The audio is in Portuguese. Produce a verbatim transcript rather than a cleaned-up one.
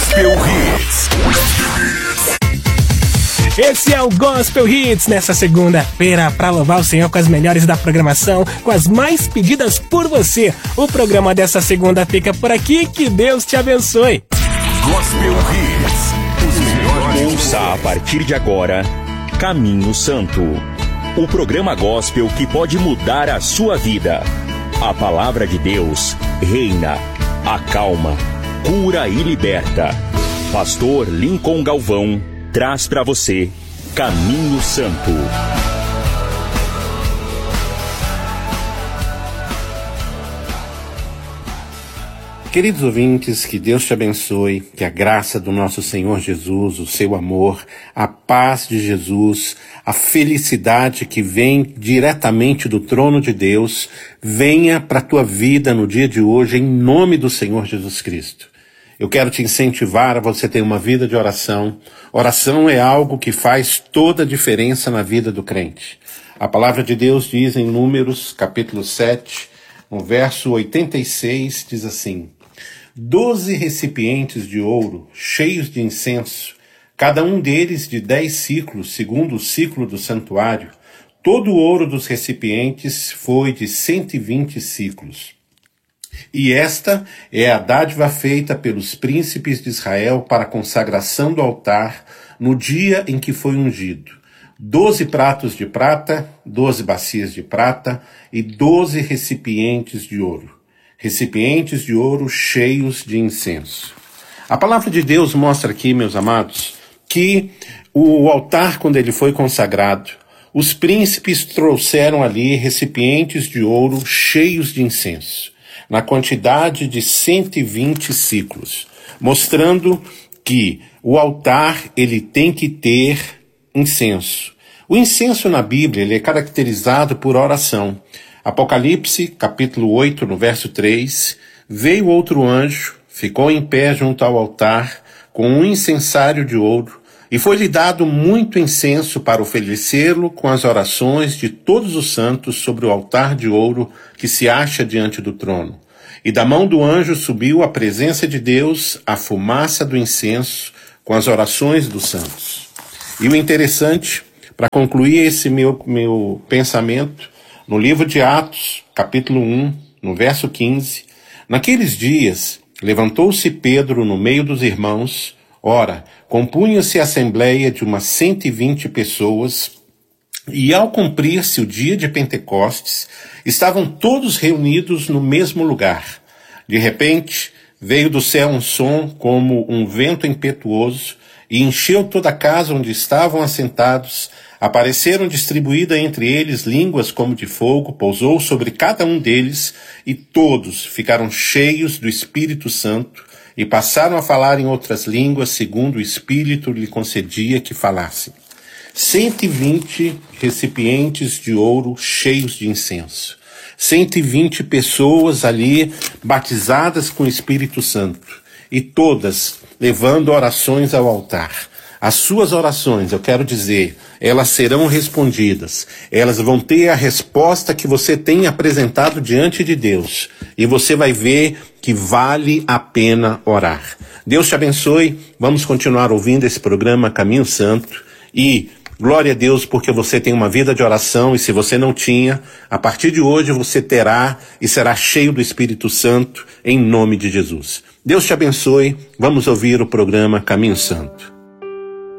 Gospel Hits. Esse é o Gospel Hits nessa segunda-feira para louvar o Senhor com as melhores da programação, com as mais pedidas por você. O programa dessa segunda fica por aqui, que Deus te abençoe. Gospel Hits, os melhores. Ouça a partir de agora Caminho Santo, o programa gospel que pode mudar a sua vida. A palavra de Deus reina, acalma, cura e liberta. Pastor Lincoln Galvão traz para você Caminho Santo. Queridos ouvintes, que Deus te abençoe, que a graça do nosso Senhor Jesus, o seu amor, a paz de Jesus, a felicidade que vem diretamente do trono de Deus, venha para a tua vida no dia de hoje, em nome do Senhor Jesus Cristo. Eu quero te incentivar a você ter uma vida de oração. Oração é algo que faz toda a diferença na vida do crente. A palavra de Deus diz em Números, capítulo sete, no verso oitenta e seis, diz assim: Doze recipientes de ouro, cheios de incenso, cada um deles de dez ciclos, segundo o ciclo do santuário. Todo o ouro dos recipientes foi de cento e vinte ciclos. E esta é a dádiva feita pelos príncipes de Israel para a consagração do altar no dia em que foi ungido. Doze pratos de prata, doze bacias de prata e doze recipientes de ouro. Recipientes de ouro cheios de incenso. A palavra de Deus mostra aqui, meus amados, que o altar, quando ele foi consagrado, os príncipes trouxeram ali recipientes de ouro cheios de incenso, na quantidade de cento e vinte ciclos, mostrando que o altar ele tem que ter incenso. O incenso na Bíblia ele é caracterizado por oração. Apocalipse, capítulo oito, no verso três, veio outro anjo, ficou em pé junto ao altar, com um incensário de ouro, e foi-lhe dado muito incenso para oferecê-lo com as orações de todos os santos sobre o altar de ouro que se acha diante do trono. E da mão do anjo subiu à presença de Deus a fumaça do incenso com as orações dos santos. E o interessante, para concluir esse meu, meu pensamento, no livro de Atos, capítulo um, no verso quinze, naqueles dias levantou-se Pedro no meio dos irmãos. Ora, compunha-se a assembleia de umas cento e vinte pessoas, e ao cumprir-se o dia de Pentecostes, estavam todos reunidos no mesmo lugar. De repente, veio do céu um som como um vento impetuoso, e encheu toda a casa onde estavam assentados. Apareceram distribuídas entre eles línguas como de fogo, pousou sobre cada um deles, e todos ficaram cheios do Espírito Santo, e passaram a falar em outras línguas, segundo o Espírito lhe concedia que falassem. cento e vinte recipientes de ouro cheios de incenso. cento e vinte pessoas ali batizadas com o Espírito Santo. E todas levando orações ao altar. As suas orações, eu quero dizer, elas serão respondidas. Elas vão ter a resposta que você tem apresentado diante de Deus. E você vai ver que vale a pena orar. Deus te abençoe. Vamos continuar ouvindo esse programa Caminho Santo. E glória a Deus porque você tem uma vida de oração. E se você não tinha, a partir de hoje você terá e será cheio do Espírito Santo em nome de Jesus. Deus te abençoe. Vamos ouvir o programa Caminho Santo.